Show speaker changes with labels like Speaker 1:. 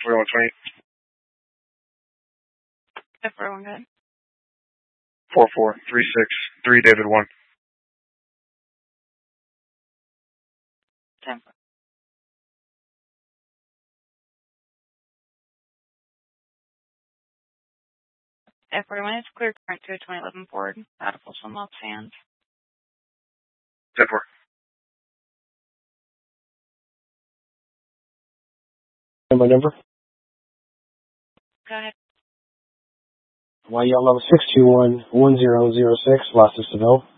Speaker 1: 4128.
Speaker 2: 41 good.
Speaker 1: 44363 David 1.
Speaker 2: 10. 41 is clear current to 2011 Ford. Out of Folsom Loft Sands.
Speaker 1: 10-4.
Speaker 3: And my number?
Speaker 2: Go ahead.
Speaker 3: YL number 621-1006, Los de Seville.